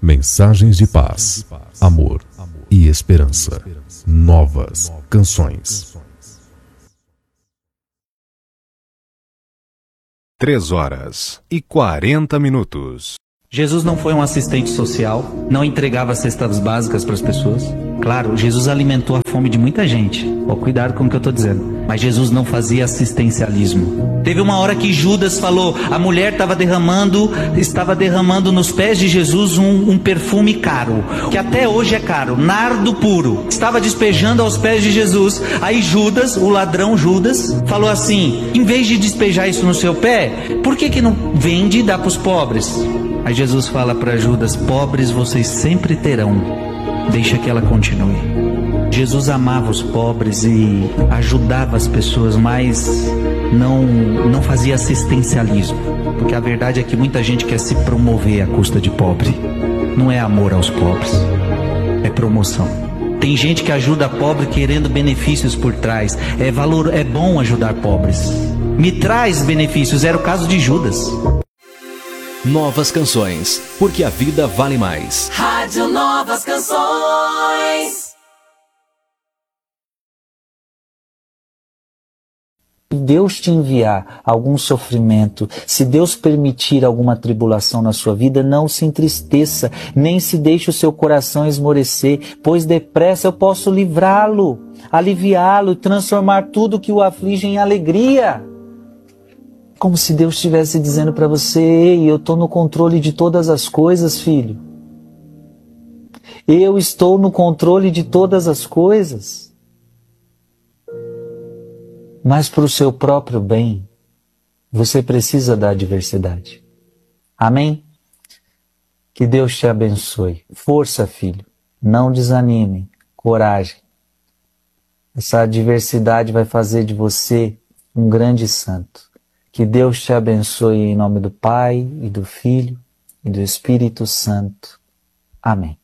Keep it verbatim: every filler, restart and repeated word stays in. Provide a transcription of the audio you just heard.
Mensagens de paz, amor e esperança. Novas canções. Três horas e quarenta minutos. Jesus não foi um assistente social, não entregava cestas básicas para as pessoas. Claro, Jesus alimentou a fome de muita gente. Oh, cuidado com o que eu estou dizendo. Mas Jesus não fazia assistencialismo. Teve uma hora que Judas falou, a mulher estava derramando, estava derramando nos pés de Jesus um, um perfume caro, que até hoje é caro, nardo puro. Estava despejando aos pés de Jesus. Aí Judas, o ladrão Judas, falou assim, em vez de despejar isso no seu pé, por que que não vende e dá para os pobres? Aí Jesus fala para Judas, pobres vocês sempre terão, deixa que ela continue. Jesus amava os pobres e ajudava as pessoas, mas não, não fazia assistencialismo. Porque a verdade é que muita gente quer se promover à custa de pobre. Não é amor aos pobres, é promoção. Tem gente que ajuda pobre querendo benefícios por trás. É, valor, é bom ajudar pobres. Me traz benefícios, era o caso de Judas. Novas canções, porque a vida vale mais. Rádio Novas Canções. Se Deus te enviar algum sofrimento, se Deus permitir alguma tribulação na sua vida, não se entristeça, nem se deixe o seu coração esmorecer, pois depressa eu posso livrá-lo, aliviá-lo, transformar tudo que o aflige em alegria. Como se Deus estivesse dizendo para você, ei, eu estou no controle de todas as coisas, filho. Eu estou no controle de todas as coisas. Mas para o seu próprio bem, você precisa da adversidade. Amém? Que Deus te abençoe. Força, filho. Não desanime. Coragem. Essa adversidade vai fazer de você um grande santo. Que Deus te abençoe em nome do Pai, e do Filho, e do Espírito Santo. Amém.